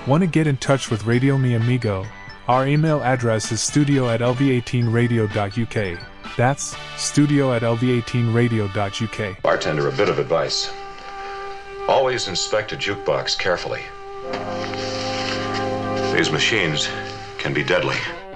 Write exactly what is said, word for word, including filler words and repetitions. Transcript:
Want to get in touch with Radio Mi Amigo? Our email address is studio at l v eighteen radio dot u k. That's studio at l v eighteen radio dot u k. Bartender, a bit of advice. Always inspect a jukebox carefully. These machines can be deadly.